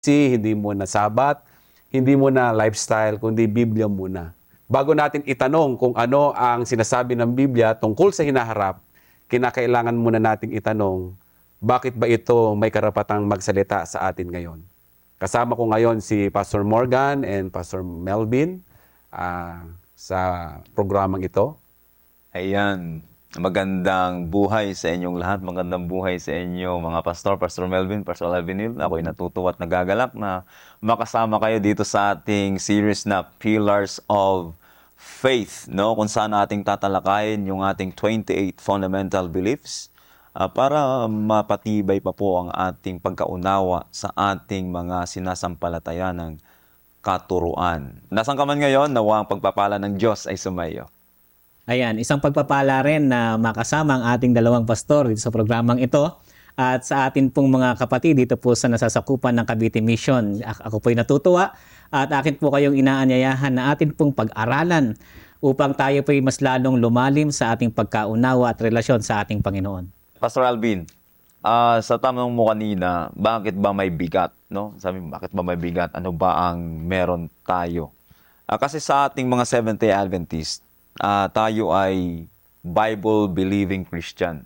hindi muna Sabat, hindi muna lifestyle, kundi Biblia muna. Bago natin itanong kung ano ang sinasabi ng Biblia tungkol sa hinaharap, kinakailangan muna nating itanong, bakit ba ito may karapatang magsalita sa atin ngayon? Kasama ko ngayon si Pastor Morgan and Pastor Melvin sa programang ito. Ayan, magandang buhay sa inyong lahat. Magandang buhay sa inyo mga pastor, Pastor Melvin, Pastor Alvinil. Ako'y natutuwa at nagagalak na makasama kayo dito sa ating series na Pillars of Faith, no? Kung saan ating tatalakayin yung ating 28 fundamental beliefs para mapatibay pa po ang ating pagkaunawa sa ating mga sinasampalataya ng katuruan. Nasaan ka man ngayon, nawa ang pagpapala ng Diyos ay sumayo. Ayan, isang pagpapala rin na makasama ang ating dalawang pastor dito sa programang ito at sa atin pong mga kapatid dito po sa nasasakupan ng Cavite Mission. Ako po'y natutuwa at akin po kayong inaanyayahan na atin pong pag-aralan upang tayo po'y mas lalong lumalim sa ating pagkaunawa at relasyon sa ating Panginoon. Pastor Alvin, sa tanong mo kanina, bakit ba may bigat? No? Sabi mo, bakit ba may bigat? Ano ba ang meron tayo? Kasi sa ating mga Seventh-day Adventist, tayo ay Bible-believing Christian.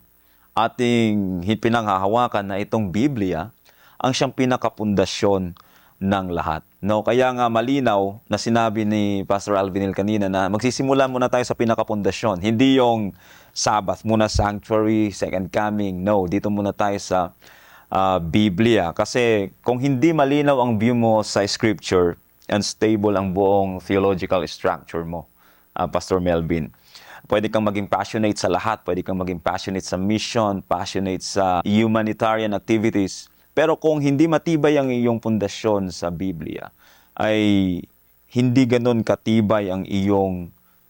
Ating pinanghahawakan na itong Biblia ang siyang pinakapundasyon ng lahat. No? Kaya nga malinaw na sinabi ni Pastor Alvinil kanina na magsisimula muna tayo sa pinakapundasyon. Hindi yung Sabbath muna, sanctuary, second coming. No, dito muna tayo sa Biblia. Kasi kung hindi malinaw ang view mo sa Scripture, unstable ang buong theological structure mo, Pastor Melvin. Pwede kang maging passionate sa lahat. Pwede kang maging passionate sa mission, passionate sa humanitarian activities. Pero kung hindi matibay ang iyong pundasyon sa Biblia, ay hindi ganun katibay ang iyong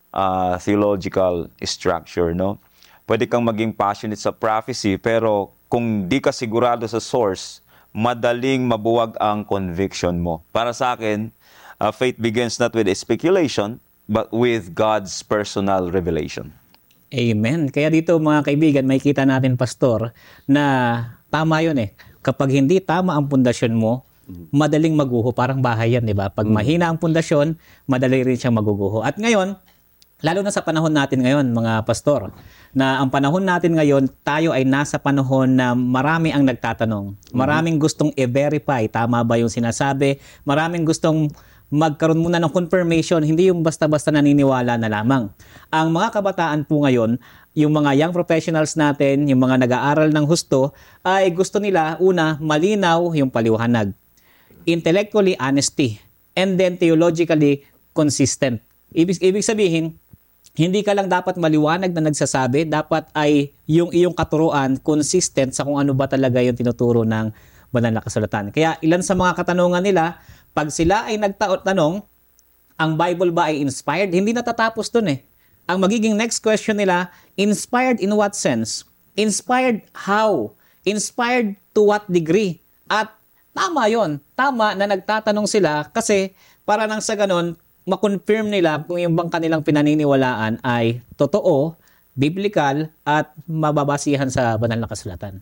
theological structure, no? Pwede kang maging passionate sa prophecy, pero kung di ka sigurado sa source, madaling mabuwag ang conviction mo. Para sa akin, faith begins not with speculation, but with God's personal revelation. Amen. Kaya dito mga kaibigan, may kita natin, Pastor, na tama yun eh. Kapag hindi tama ang pundasyon mo, madaling maguho. Parang bahay yan, di ba? Pag mahina ang pundasyon, madali rin siyang maguguho. At ngayon, lalo na sa panahon natin ngayon, mga pastor, na ang panahon natin ngayon, tayo ay nasa panahon na marami ang nagtatanong. Maraming gustong i-verify, tama ba yung sinasabi? Maraming gustong magkaroon muna ng confirmation, hindi yung basta-basta naniniwala na lamang. Ang mga kabataan po ngayon, yung mga young professionals natin, yung mga nag-aaral ng husto, ay gusto nila, una, malinaw yung paliwanag. Intellectually, honesty. And then, theologically, consistent. Ibig sabihin, hindi ka lang dapat maliwanag na nagsasabi, dapat ay yung iyong katuruan consistent sa kung ano ba talaga yung tinuturo ng banal na kasulatan. Kaya ilan sa mga katanungan nila, pag sila ay nagtanong, ang Bible ba ay inspired? Hindi natatapos dun eh. Ang magiging next question nila, inspired in what sense? Inspired how? Inspired to what degree? At tama yon, tama na nagtatanong sila kasi para nang sa ganon, ma-confirm nila kung yung bang kanilang pinaniniwalaan ay totoo, biblical, at mababasihan sa banal na kasulatan.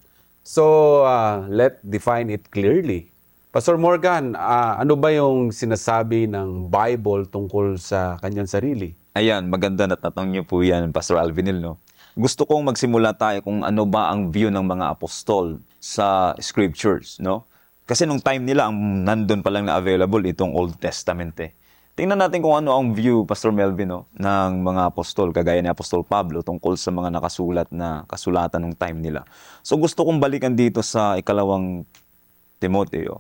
So, let's define it clearly. Pastor Morgan, ano ba yung sinasabi ng Bible tungkol sa kanyang sarili? Ayan, maganda na tatanong niyo po yan, Pastor Alvinil, no? Gusto kong magsimula tayo kung ano ba ang view ng mga apostol sa scriptures, no? Kasi nung time nila, ang nandun pa lang na available itong Old Testament, eh. Tingnan natin kung ano ang view, Pastor Melvin, no, ng mga apostol, kagaya ni Apostol Pablo, tungkol sa mga nakasulat na kasulatan ng time nila. So gusto kong balikan dito sa ikalawang Timoteo.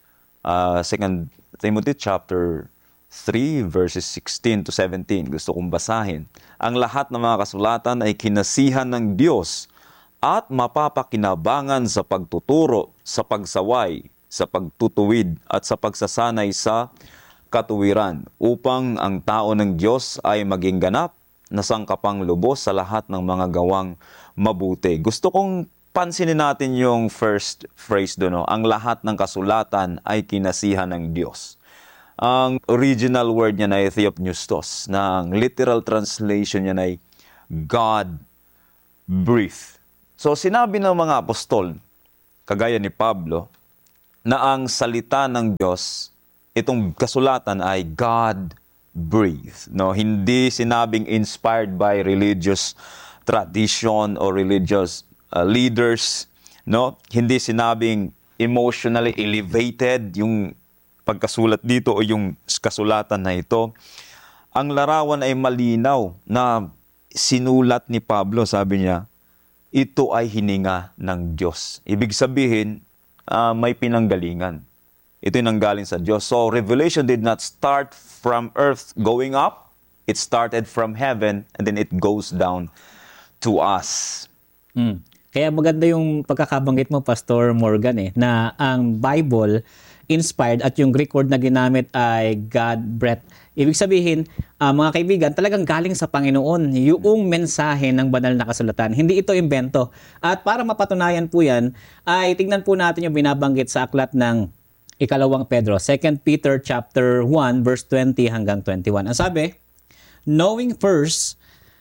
2 Timothy chapter 3 verses 16 to 17. Gusto kong basahin. Ang lahat ng mga kasulatan ay kinasihan ng Diyos at mapapakinabangan sa pagtuturo, sa pagsaway, sa pagtutuwid at sa pagsasanay sa katuwiran upang ang tao ng Diyos ay maging ganap na sangkapang lubos sa lahat ng mga gawang mabuti. Gusto kong pansinin natin yung first phrase doon, no? Ang lahat ng kasulatan ay kinasihan ng Diyos. Ang original word niya ay theopneustos, na ang literal translation niya ay God-breathed. So sinabi ng mga apostol, kagaya ni Pablo, na ang salita ng Diyos, itong kasulatan ay God-breathed. No? Hindi sinabing inspired by religious tradition or religious leaders. No? Hindi sinabing emotionally elevated yung pagkasulat dito o yung kasulatan na ito. Ang larawan ay malinaw na sinulat ni Pablo, sabi niya, ito ay hininga ng Diyos. Ibig sabihin, may pinanggalingan. Ito yung nanggaling sa Diyos. So, revelation did not start from earth going up. It started from heaven and then it goes down to us. Kaya maganda yung pagkakabanggit mo, Pastor Morgan, na ang Bible inspired at yung Greek word na ginamit ay God-breathed. Ibig sabihin, mga kaibigan, talagang galing sa Panginoon yung mensahe ng banal na kasulatan. Hindi ito imbento. At para mapatunayan po yan, ay tingnan po natin yung binabanggit sa aklat ng Ikalawang Pedro, 2 Peter chapter 1, verse 20 hanggang 21. Ang sabi, knowing first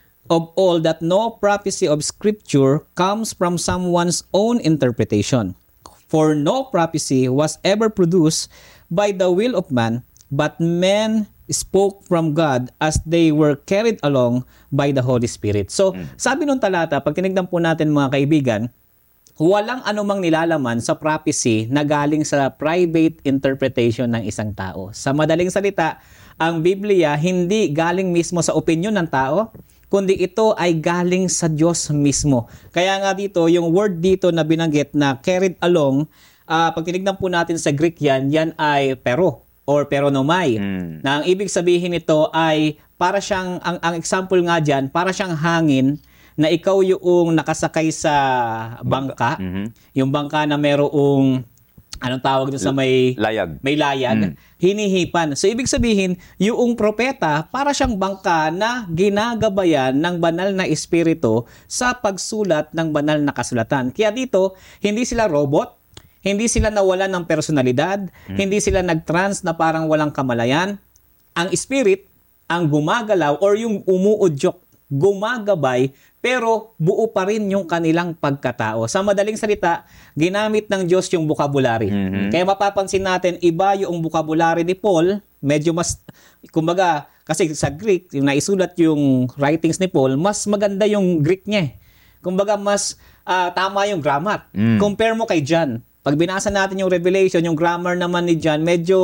of all that no prophecy of Scripture comes from someone's own interpretation. For no prophecy was ever produced by the will of man, but men spoke from God as they were carried along by the Holy Spirit. So, sabi nung talata, pag tinignan po natin mga kaibigan, walang anumang nilalaman sa prophecy na galing sa private interpretation ng isang tao. Sa madaling salita, ang Biblia hindi galing mismo sa opinion ng tao, kundi ito ay galing sa Diyos mismo. Kaya nga dito, yung word dito na binanggit na carried along, pag tinignan po natin sa Greek yan ay pero or peronomai. Na ang ibig sabihin nito ay para siyang, ang example nga dyan, para siyang hangin na ikaw yung nakasakay sa bangka, yung bangka na merong anong tawag doon sa may layag. May layag, hinihipan. So ibig sabihin, yung propeta para siyang bangka na ginagabayan ng banal na espiritu sa pagsulat ng banal na kasulatan. Kaya dito, hindi sila robot, hindi sila nawalan ng personalidad, hindi sila nag-trans na parang walang kamalayan. Ang spirit ang gumagalaw or yung umuudyok, gumagabay, pero buo pa rin yung kanilang pagkatao. Sa madaling salita, ginamit ng Diyos yung vocabulary. Kaya mapapansin natin, iba yung vocabulary ni Paul, medyo mas, kumbaga, kasi sa Greek, yung naisulat yung writings ni Paul, mas maganda yung Greek niya. Kumbaga, mas tama yung grammar. Compare mo kay John. Pag binasa natin yung Revelation, yung grammar naman ni John, medyo,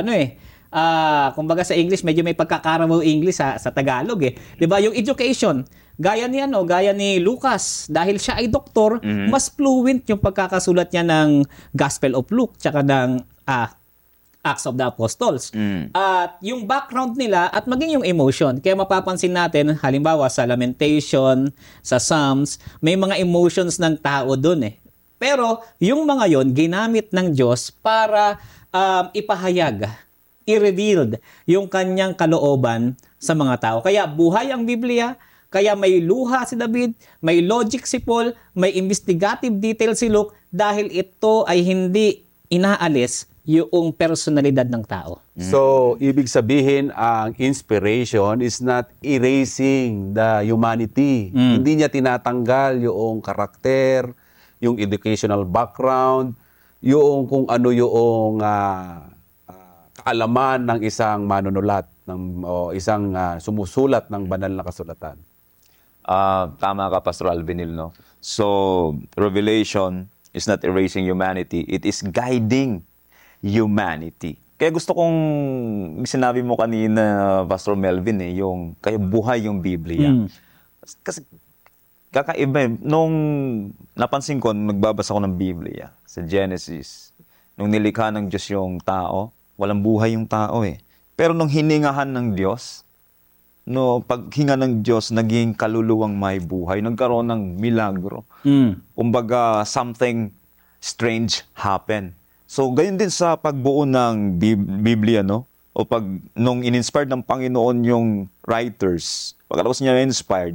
kumbaga sa English, medyo may pagkakaraw English sa Tagalog eh. 'Di ba? Yung education, gaya ni Lucas, dahil siya ay doktor, mas fluent yung pagkakasulat niya ng Gospel of Luke tsaka ng Acts of the Apostles. At yung background nila at maging yung emotion. Kaya mapapansin natin, halimbawa sa Lamentation, sa Psalms, may mga emotions ng tao doon eh. Pero yung mga yon ginamit ng Diyos para ipahayag, i-revealed yung kanyang kalooban sa mga tao. Kaya buhay ang Biblia, kaya may luha si David, may logic si Paul, may investigative detail si Luke, dahil ito ay hindi inaalis yung personalidad ng tao. So, ibig sabihin, ang inspiration is not erasing the humanity. Hindi niya tinatanggal yung karakter, yung educational background, yung kung ano yung kaalaman ng isang manunulat o isang sumusulat ng banal na kasulatan. Tama ka, Pastor Alvinil, no? So, Revelation is not erasing humanity. It is guiding humanity. Kaya gusto kong sinabi mo kanina, Pastor Melvin, yung kaya buhay yung Biblia. Kasi kakaiba, nung napansin ko, nagbabasa ko ng Biblia sa Genesis, nung nilikha ng Diyos yung tao, walang buhay yung tao eh. Pero nung hiningahan ng Diyos, paghinga ng Diyos, naging kaluluwang may buhay. Nagkaroon ng milagro. Kumbaga, something strange happened. So, gayon din sa pagbuo ng Biblia, no? O nung in-inspired ng Panginoon yung writers, pagkatapos niya inspired,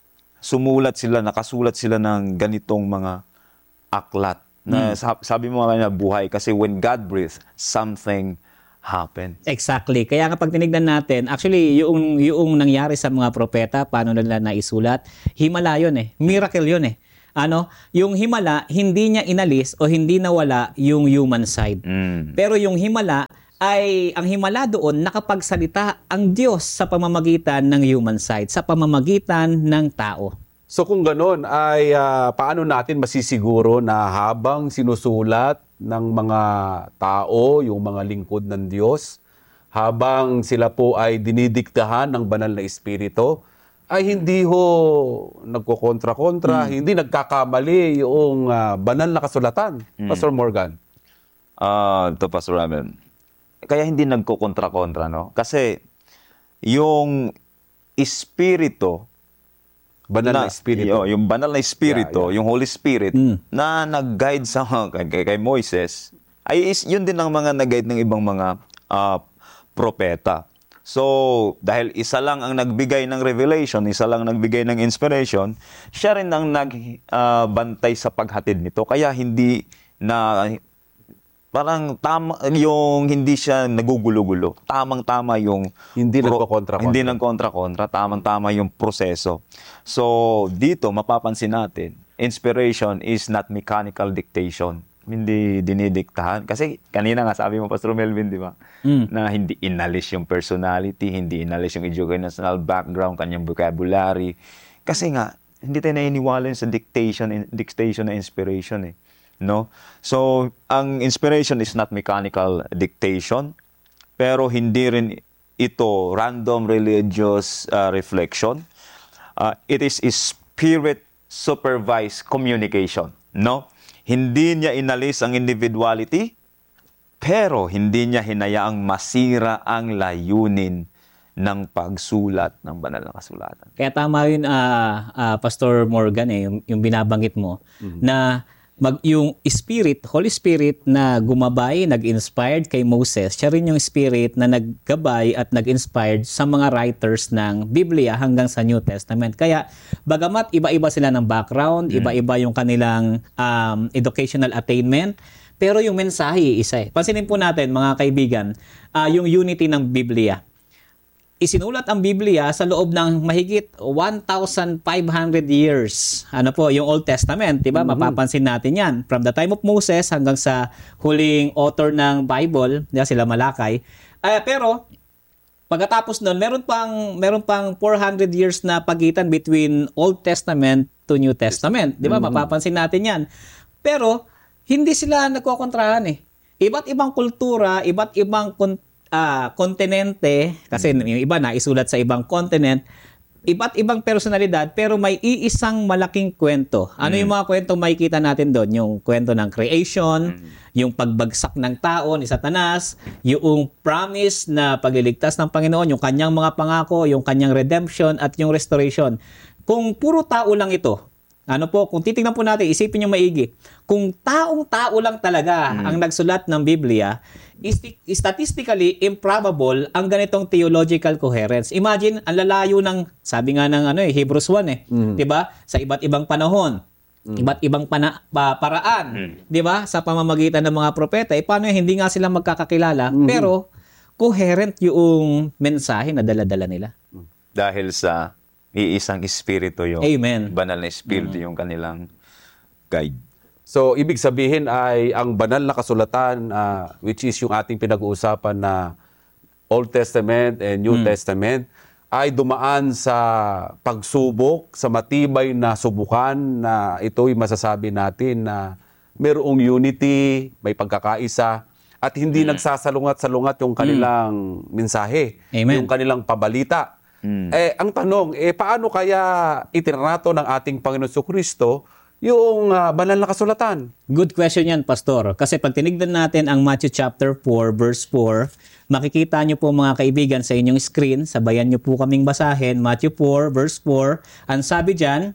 nakasulat sila ng ganitong mga aklat. Na sabi mo nga na buhay, kasi when God breathes, something happen. Exactly. Kaya kapag tinignan natin, actually, yung nangyari sa mga propeta, paano nila naisulat, himala yun eh. Miracle yun eh. yung himala, hindi niya inalis o hindi nawala yung human side. Pero yung himala, ang himala doon, nakapagsalita ang Diyos sa pamamagitan ng human side, sa pamamagitan ng tao. So kung gano'n ay paano natin masisiguro na habang sinusulat ng mga tao, yung mga lingkod ng Diyos, habang sila po ay dinidiktahan ng banal na espiritu, ay hindi ho nagkokontra-kontra, hindi nagkakamali yung banal na kasulatan. Pastor Morgan. Ito, Pastor Ramen. Kaya hindi nagkokontra-kontra, no? Kasi yung espiritu, Banal na espiritu. yung banal na espiritu, yung Holy Spirit, na nag-guide kay Moises, yun din ang mga nag-guide ng ibang mga propeta. So, dahil isa lang ang nagbigay ng revelation, isa lang nagbigay ng inspiration, siya rin ang nagbantay sa paghatid nito. Kaya hindi na, parang tama, yung hindi siya nagugulo-gulo. Tamang-tama yung... Hindi nagkokontra-kontra. Hindi nagkontra-kontra. Tamang-tama yung proseso. So, dito, mapapansin natin, inspiration is not mechanical dictation. Hindi dinidiktahan. Kasi kanina nga sabi mo, Pastor Melvin, di ba? Na hindi inalis yung personality, hindi inalis yung educational background, kanyang vocabulary. Kasi nga, hindi tayo naniniwala sa dictation na inspiration eh. No? So, ang inspiration is not mechanical dictation, pero hindi rin ito random religious reflection. It is spirit supervised communication. No? Hindi niya inalis ang individuality, pero hindi niya hinayaang masira ang layunin ng pagsulat ng banal na kasulatan. Kaya tama yun, Pastor Morgan, yung binabanggit mo, na yung Spirit, Holy Spirit na gumabay, nag-inspired kay Moses, siya rin yung Spirit na naggabay at nag-inspired sa mga writers ng Biblia hanggang sa New Testament. Kaya, bagamat iba-iba sila ng background, iba-iba yung kanilang educational attainment, pero yung mensahe isa eh. Pansinin po natin, mga kaibigan, yung unity ng Biblia. Isinulat ang Biblia sa loob ng mahigit 1,500 years. Yung Old Testament, 'di ba? Mapapansin natin 'yan from the time of Moses hanggang sa huling author ng Bible, sila Malakay. Pero pagkatapos noon, meron pang 400 years na pagitan between Old Testament to New Testament, 'di ba? Mapapansin natin 'yan. Pero hindi sila nagkokontrahan eh. Iba't ibang kultura, iba't ibang kontinente, kasi yung iba na isulat sa ibang continent, iba't ibang personalidad, pero may iisang malaking kwento. Ano yung mga kwento makikita natin doon? Yung kwento ng creation, yung pagbagsak ng tao ni Satanas, yung promise na pagliligtas ng Panginoon, yung kanyang mga pangako, yung kanyang redemption, at yung restoration. Kung puro tao lang ito, kung titingnan po natin, isipin nyo maigi, kung taong-tao lang talaga ang nagsulat ng Biblia, statistically improbable ang ganitong theological coherence. Imagine, ang lalayo ng, sabi nga ng Hebrews 1 'di ba? Sa iba't ibang panahon, iba't ibang paraan, 'di ba? Sa pamamagitan ng mga propeta, paano hindi nga sila magkakakilala, pero coherent yung mensahe na dala-dala nila. Dahil sa iisang espiritu yung Amen. banal na espiritu yung kanilang guide. So, ibig sabihin ay ang banal na kasulatan, which is yung ating pinag-uusapan na Old Testament and New Testament, ay dumaan sa pagsubok, sa matibay na subukan na ito'y masasabi natin na mayroong unity, may pagkakaisa, at hindi nagsasalungat-salungat yung kanilang mensahe, Amen. yung kanilang pabalita. Ang tanong, paano kaya itinrato ng ating Panginoon Jesucristo yung banal na kasulatan? Good question yan, Pastor. Kasi pag tinignan natin ang Matthew chapter 4, verse 4, makikita nyo po mga kaibigan sa inyong screen, sabayan nyo po kaming basahin, Matthew 4, verse 4, ang sabi dyan,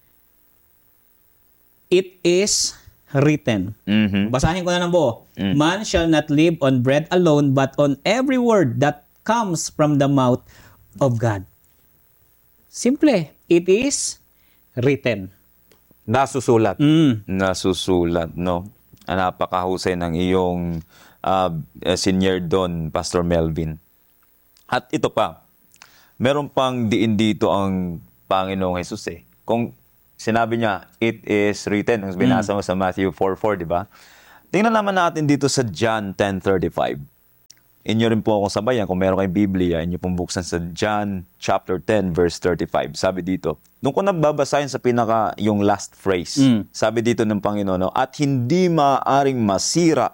it is written. Basahin ko na ng buo. Man shall not live on bread alone, but on every word that comes from the mouth of God. Simple. It is written. Nasusulat. Nasusulat, no? Napakahusay ng iyong senior doon, Pastor Melvin. At ito pa, meron pang diin dito ang Panginoong Jesus eh. Kung Sinabi niya, it is written. Ang binasa mo sa Matthew 4:4, di ba? Tingnan naman natin dito sa John 10:35. Inyo rin po akong sabayan, kung meron kayong Biblia, inyo pong buksan sa John chapter 10, verse 35. Sabi dito, nung ko nagbabasahin sa yung last phrase, sabi dito ng Panginoon, no, at hindi maaaring masira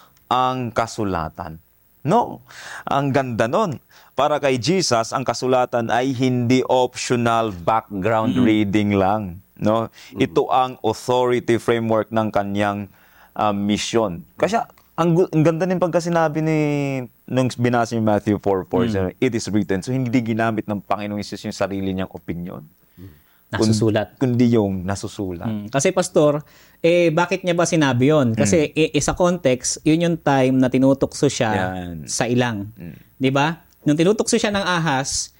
ang kasulatan. No, ang ganda nun. Para kay Jesus, ang kasulatan ay hindi optional background reading lang. No, ito ang authority framework ng kanyang mission. Kasi ang ganda din pagka sinabi nung binasa ni Matthew 4:4, it is written. So, hindi ginamit ng Panginoong Hesus yung sarili niyang opinion. Nasusulat. Kundi yung nasusulat. Kasi pastor, bakit niya ba sinabi yon? Kasi sa context, yun yung time na tinutokso siya sa ilang. 'Di ba? Nung tinutokso siya ng ahas,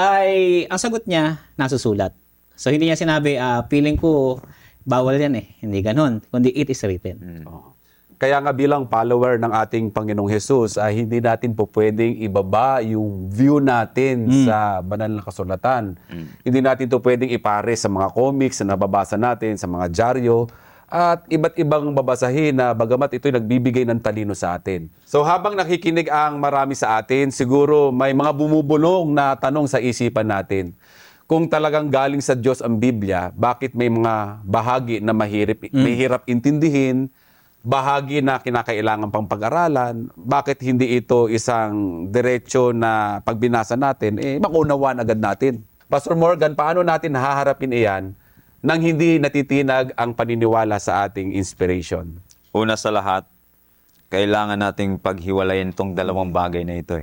ay ang sagot niya, nasusulat. So, hindi niya sinabi, feeling ko, bawal yan Hindi ganon. Kundi it is written. Kaya nga bilang follower ng ating Panginoong Hesus, ay hindi natin po pwedeng ibaba yung view natin sa banal na kasulatan. Hindi natin to pwedeng ipare sa mga comics na nababasa natin, sa mga dyaryo, at iba't ibang babasahin na bagamat ito'y nagbibigay ng talino sa atin. So habang nakikinig ang marami sa atin, siguro may mga bumubulong na tanong sa isipan natin. Kung talagang galing sa Diyos ang Biblia, bakit may mga bahagi na mahirap intindihin, bahagi na kinakailangan pang pag-aralan, bakit hindi ito isang diretso na pagbinasa natin, makunawaan agad natin. Pastor Morgan, paano natin haharapin iyan nang hindi natitinag ang paniniwala sa ating inspiration? Una sa lahat, kailangan nating paghiwalayin itong dalawang bagay na ito.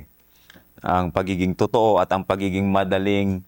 Ang pagiging totoo at ang pagiging madaling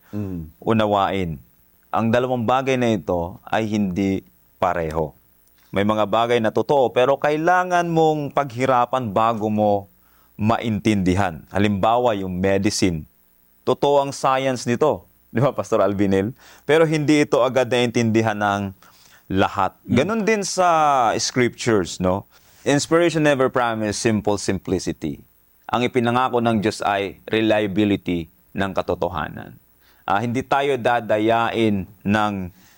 unawain. Ang dalawang bagay na ito ay hindi pareho. May mga bagay na totoo, pero kailangan mong paghirapan bago mo maintindihan. Halimbawa, yung medicine. Totoo ang science nito. Di ba, Pastor Alvinel? Pero hindi ito agad naintindihan ng lahat. Ganon din sa scriptures, no? Inspiration never promised simple simplicity. Ang ipinangako ng Diyos ay reliability ng katotohanan. Hindi tayo dadayain ng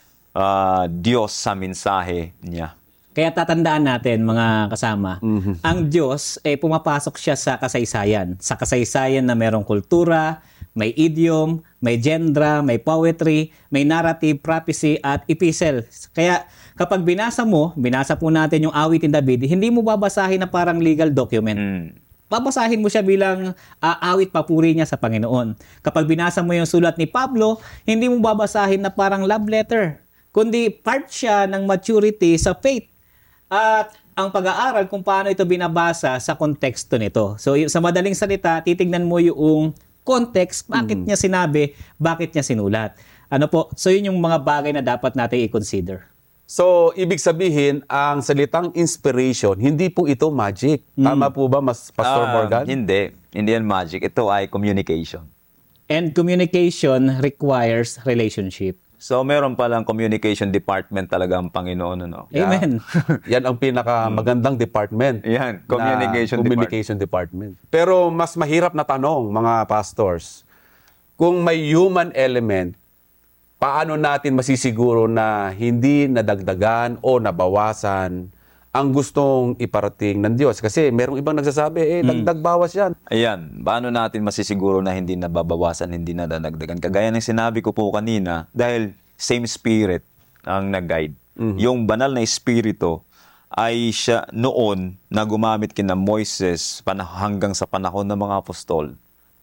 Diyos sa mensahe niya. Kaya tatandaan natin, mga kasama, ang Diyos, pumapasok siya sa kasaysayan. Sa kasaysayan na merong kultura, may idiom, may genre, may poetry, may narrative, prophecy, at epistle. Kaya kapag binasa po natin yung awitin David, hindi mo babasahin na parang legal document. Babasahin mo siya bilang awit papuri niya sa Panginoon. Kapag binasa mo yung sulat ni Pablo, hindi mo babasahin na parang love letter, kundi part siya ng maturity sa faith. At ang pag-aaral kung paano ito binabasa sa konteksto nito. So sa madaling salita, titignan mo yung context, bakit niya sinabi, bakit niya sinulat. So yun yung mga bagay na dapat natin i-consider. So, ibig sabihin, ang salitang inspiration, hindi po ito magic. Tama po ba, Pastor Morgan? Hindi. Hindi yan magic. Ito ay communication. And communication requires relationship. So, meron palang communication department talaga ang Panginoon. No? Amen. Yan ang pinakamagandang department. Yan, communication department. Pero mas mahirap na tanong, mga pastors, kung may human element, paano natin masisiguro na hindi nadagdagan o nabawasan ang gustong iparating ng Diyos? Kasi merong ibang nagsasabi, dagdag bawas yan. Ayan, paano natin masisiguro na hindi nababawasan, hindi nadadagdagan? Kagaya ng sinabi ko po kanina, dahil same spirit ang nag-guide. Yung banal na espiritu ay siya noon na gumamit kina Moises hanggang sa panahon ng mga apostol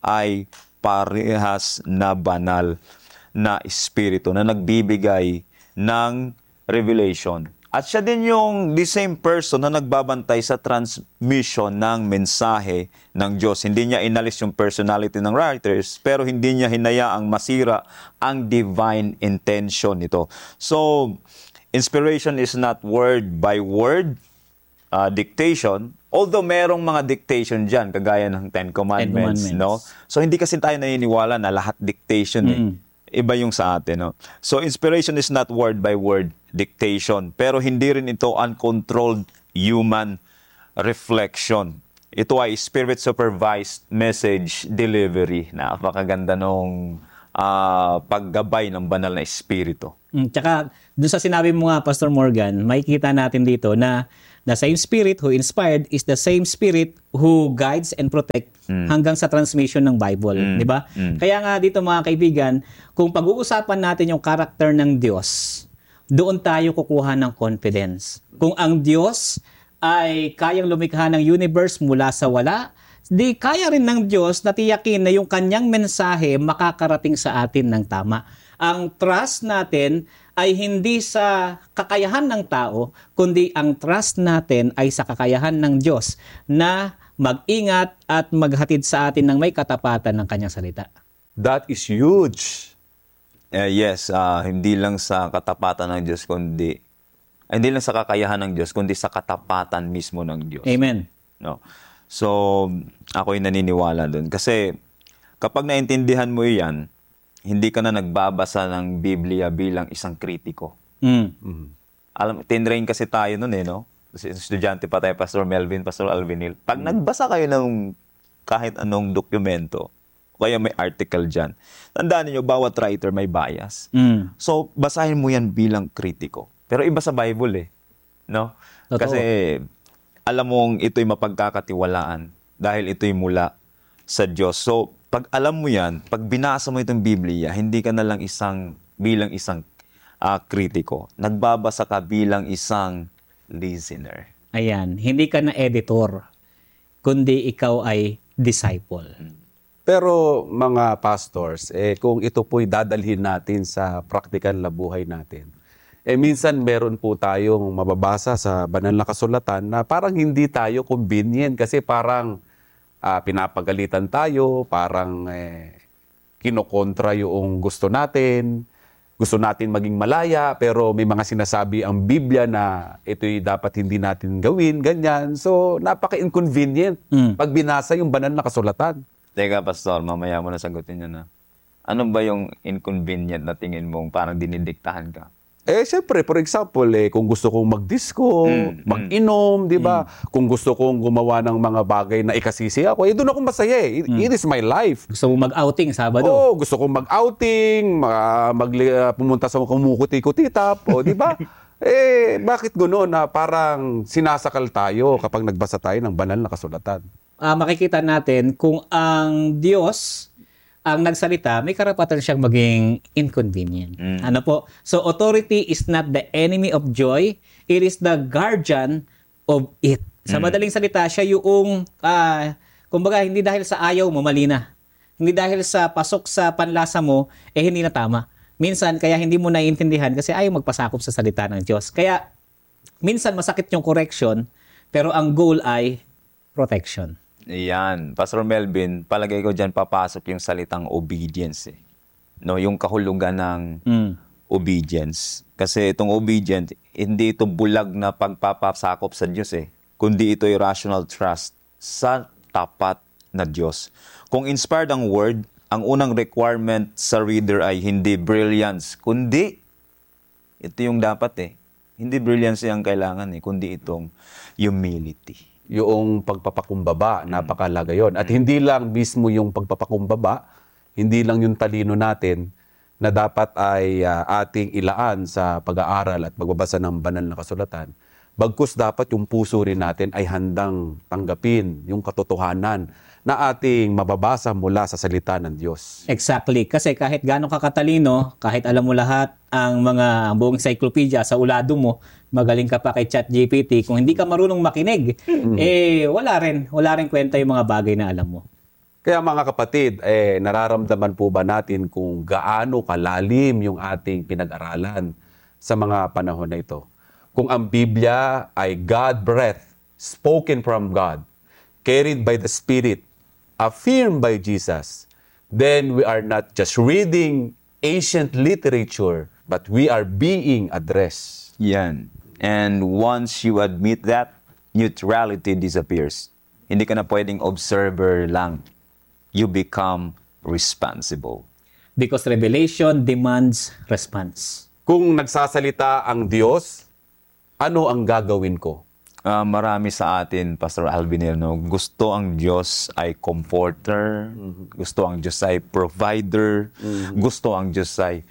ay parehas na banal na espiritu na nagbibigay ng revelation. At siya din yung the same person na nagbabantay sa transmission ng mensahe ng Diyos. Hindi niya inalis yung personality ng writers, pero hindi niya hinayaang masira ang divine intention nito. So, inspiration is not word by word dictation, although merong mga dictation dyan, kagaya ng Ten Commandments. No? So, hindi kasi tayo naniniwala na lahat dictation Iba yung sa atin, no? So, inspiration is not word by word dictation. Pero hindi rin ito uncontrolled human reflection. Ito ay spirit-supervised message delivery. Napakaganda nung paggabay ng banal na espiritu. Tsaka, doon sa sinabi mo nga, Pastor Morgan, makikita natin dito na the same Spirit who inspired is the same Spirit who guides and protect hanggang sa transmission ng Bible. Di ba? Kaya nga dito mga kaibigan, kung pag-uusapan natin yung character ng Diyos, doon tayo kukuha ng confidence. Kung ang Diyos ay kayang lumikha ng universe mula sa wala, di kaya rin ng Diyos na tiyakin na yung kanyang mensahe makakarating sa atin ng tama. Ang trust natin ay hindi sa kakayahan ng tao, kundi ang trust natin ay sa kakayahan ng Diyos na mag-ingat at maghatid sa atin ng may katapatan ng kanyang salita. That is huge. Yes, hindi lang sa katapatan ng Diyos, hindi lang sa kakayahan ng Diyos, kundi sa katapatan mismo ng Diyos. Amen. No? So, ako'y naniniwala doon. Kasi, kapag naintindihan mo yan, hindi ka na nagbabasa ng Biblia bilang isang kritiko. Tinrain kasi tayo noon no? Kasi estudyante pa tayo, Pastor Melvin, Pastor Alvinil. Pag nagbasa kayo ng kahit anong dokumento, kaya may article dyan, tandaan niyo bawat writer may bias. So, basahin mo yan bilang kritiko. Pero iba sa Bible no? Totoo. Kasi, alam mong ito'y mapagkakatiwalaan dahil ito'y mula sa Diyos. So, pag alam mo yan, pag binasa mo itong Biblia, hindi ka na lang bilang isang kritiko. Nagbabasa ka bilang isang listener. Ayan, hindi ka na editor, kundi ikaw ay disciple. Pero mga pastors, kung ito po'y dadalhin natin sa practical na buhay natin, minsan meron po tayong mababasa sa banal na kasulatan na parang hindi tayo convenient kasi parang pinapagalitan tayo, parang kinokontra yung gusto natin maging malaya, pero may mga sinasabi ang Biblia na ito'y dapat hindi natin gawin, ganyan. So, napaka-inconvenient pag binasa yung banal na kasulatan. Teka, Pastor, mamaya mo na sagutin yun Ano ba yung inconvenient na tingin mong parang dinidiktahan ka? Siyempre, for example, kung gusto kong mag-disco, mag-inom, di ba? Kung gusto kong gumawa ng mga bagay na ikasisi ako, doon ako masaya It is my life. Gusto mo mag-outing Sabado? Oo, gusto kong mag-outing, pumunta sa kumukuti-kutitap, di ba? Bakit gano'n na parang sinasakal tayo kapag nagbasa tayo ng banal na kasulatan? Makikita natin kung ang Diyos ang nagsalita, may karapatan siyang maging inconvenient. Ano po? So, authority is not the enemy of joy. It is the guardian of it. Sa madaling salita, siya yung, kumbaga, hindi dahil sa ayaw mo, mali na. Hindi dahil sa pasok sa panlasa mo, hindi na tama. Minsan, kaya hindi mo naiintindihan kasi ayaw magpasakop sa salita ng Diyos. Kaya, minsan masakit yung correction, pero ang goal ay protection. Yan. Pastor Melvin, palagay ko dyan papasok yung salitang obedience. No, yung kahulugan ng obedience. Kasi itong obedience, hindi ito bulag na pagpapasakop sa Diyos kundi ito'y rational trust sa tapat na Diyos. Kung inspired ang word, ang unang requirement sa reader ay hindi brilliance, kundi ito yung dapat Hindi brilliance ang kailangan kundi itong humility. Yung pagpapakumbaba, napakalaga yun. At hindi lang mismo yung pagpapakumbaba, hindi lang yung talino natin na dapat ay ating ilaan sa pag-aaral at pagbabasa ng banal na kasulatan. Bagkus dapat yung puso rin natin ay handang tanggapin yung katotohanan na ating mababasa mula sa salita ng Diyos. Exactly. Kasi kahit gaano ka katalino, kahit alam mo lahat ang mga buong encyclopedia sa ulado mo, magaling ka pa kay ChatGPT, kung hindi ka marunong makinig, wala rin kwenta yung mga bagay na alam mo. Kaya mga kapatid, nararamdaman po ba natin kung gaano kalalim yung ating pinag-aralan sa mga panahon na ito? Kung ang Biblia ay God-breathed, spoken from God, carried by the Spirit, affirmed by Jesus, then we are not just reading ancient literature, but we are being addressed. Yan. And once you admit that, neutrality disappears. Hindi ka na pwedeng observer lang. You become responsible. Because revelation demands response. Kung nagsasalita ang Diyos, ano ang gagawin ko? Marami sa atin, Pastor Alvinil, gusto ang Diyos ay comforter, gusto ang Diyos ay provider, gusto ang Diyos ay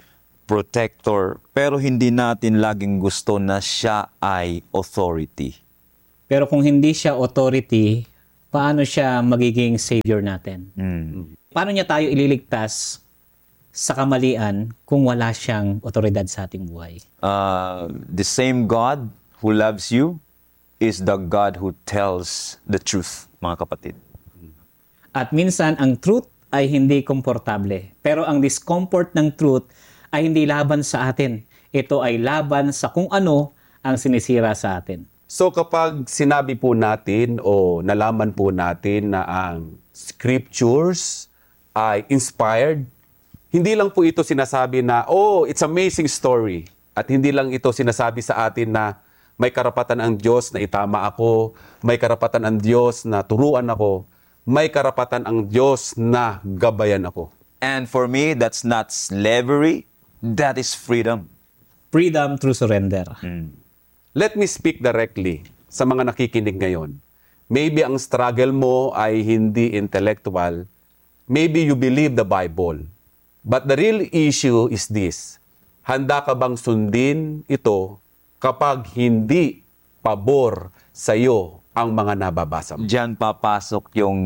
protector, pero hindi natin laging gusto na siya ay authority. Pero kung hindi siya authority, paano siya magiging savior natin? Paano niya tayo ililigtas sa kamalian kung wala siyang otoridad sa ating buhay? The same God who loves you is the God who tells the truth, mga kapatid. At minsan, ang truth ay hindi komportable. Pero ang discomfort ng truth ay hindi laban sa atin. Ito ay laban sa kung ano ang sinisira sa atin. So kapag sinabi po natin o nalaman po natin na ang scriptures ay inspired, hindi lang po ito sinasabi na, oh, it's amazing story. At hindi lang ito sinasabi sa atin na may karapatan ang Diyos na itama ako, may karapatan ang Diyos na turuan ako, may karapatan ang Diyos na gabayan ako. And for me, that's not slavery, that is freedom. Freedom through surrender. Let me speak directly sa mga nakikinig ngayon. Maybe ang struggle mo ay hindi intellectual. Maybe you believe the Bible. But the real issue is this. Handa ka bang sundin ito kapag hindi pabor sa iyo ang mga nababasa mo? Diyan papasok yung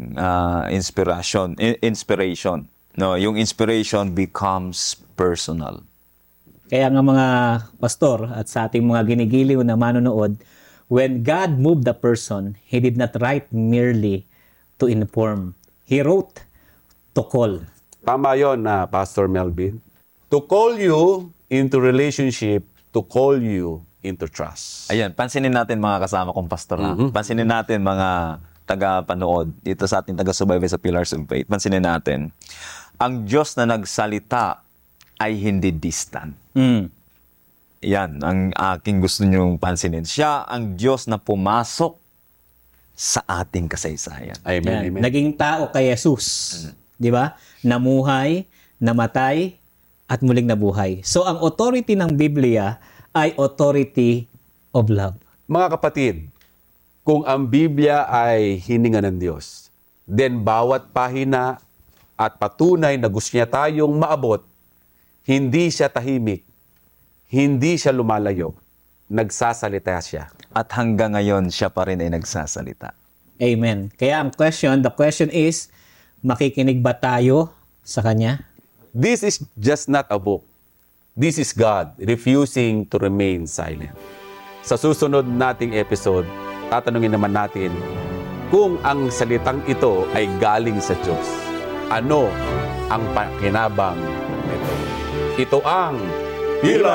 inspiration. No, yung inspiration becomes personal. Kaya nga mga pastor at sa ating mga ginigiliw na manonood, when God moved the person, He did not write merely to inform. He wrote to call. Tama yon na Pastor Melvin. To call you into relationship, to call you into trust. Ayan, pansinin natin mga kasama kong pastor. Pansinin natin mga taga-panood dito sa ating taga-subaybay sa Pillars of Faith. Pansinin natin, ang Diyos na nagsalita ay hindi distant. Yan, ang aking gusto niyong pansinin. Siya ang Diyos na pumasok sa ating kasaysayan. Amen, Yan. amen. Naging tao kay Jesus. Di ba? Namuhay, namatay, at muling nabuhay. So, ang authority ng Biblia ay authority of love. Mga kapatid, kung ang Biblia ay hininga ng Diyos, then bawat pahina at patunay na gusto niya tayong maabot, hindi siya tahimik, hindi siya lumalayo, nagsasalita siya. At hanggang ngayon, siya pa rin ay nagsasalita. Amen. Kaya the question is, makikinig ba tayo sa Kanya? This is just not a book. This is God refusing to remain silent. Sa susunod nating episode, tatanungin naman natin kung ang salitang ito ay galing sa Diyos. Ano ang pakinabang nito? Ito ang Pillars